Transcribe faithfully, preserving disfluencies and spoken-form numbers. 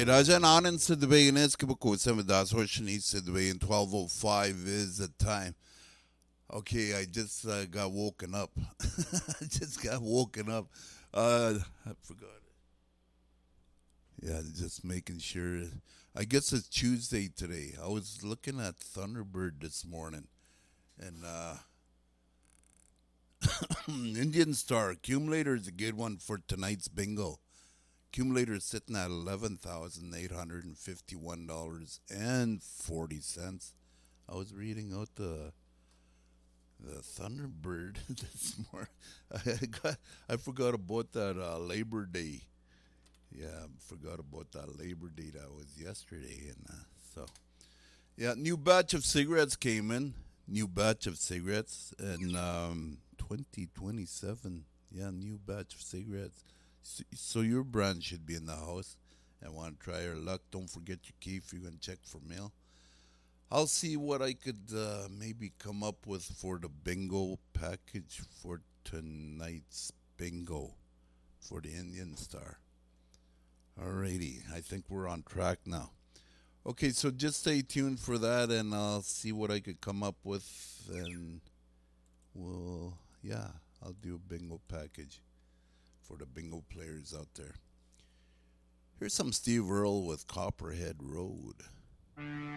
right, Ajan Anand Sidway in Eskibuku, seven das Hoshani Sidway in twelve oh five is the time. Okay, I just uh, got woken up. I just got woken up. Uh, I forgot it. Yeah, just making sure. I guess it's Tuesday today. I was looking at Thunderbird this morning, and uh, Indian Star accumulator is a good one for tonight's bingo. Accumulator is sitting at eleven thousand eight hundred and fifty-one dollars and forty cents. I was reading out the the Thunderbird this morning. I got I forgot about that uh, Labor Day. Yeah, I forgot about that Labor Day that was yesterday, and uh, so yeah, new batch of cigarettes came in. New batch of cigarettes, and um, twenty twenty-seven. Yeah, new batch of cigarettes. So, so your brand should be in the house and want to try your luck. Don't forget your key if you're going to check for mail. I'll see what I could uh, maybe come up with for the bingo package for tonight's bingo for the Indian Star. Alrighty, I think we're on track now. Okay, so just stay tuned for that, and I'll see what I could come up with, and we'll, yeah, I'll do a bingo package for the bingo players out there. Here's some Steve Earle with Copperhead Road.